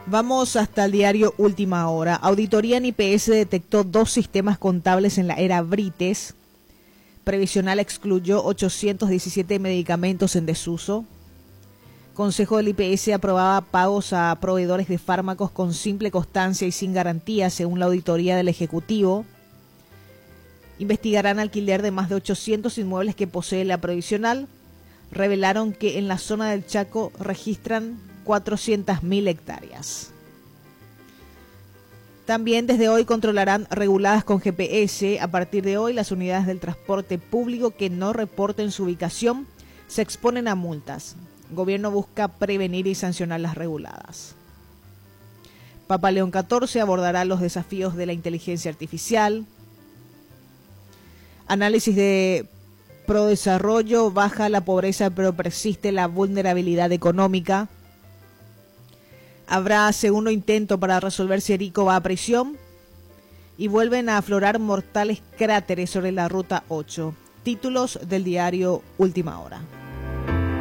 Vamos hasta el diario Última Hora. Auditoría en IPS detectó 2 sistemas contables en la era Brites. Previsional excluyó 817 medicamentos en desuso. Consejo del IPS aprobaba pagos a proveedores de fármacos con simple constancia y sin garantía, según la auditoría del Ejecutivo. Investigarán alquiler de más de 800 inmuebles que posee la Previsional. Revelaron que en la zona del Chaco registran 400.000 hectáreas. También desde hoy controlarán reguladas con GPS. A partir de hoy, las unidades del transporte público que no reporten su ubicación se exponen a multas. El gobierno busca prevenir y sancionar las reguladas. Papa León XIV abordará los desafíos de la inteligencia artificial. Análisis de Prodesarrollo: baja la pobreza pero persiste la vulnerabilidad económica. Habrá segundo intento para resolver si Erico va a prisión. Y vuelven a aflorar mortales cráteres sobre la Ruta 8. Títulos del diario Última Hora.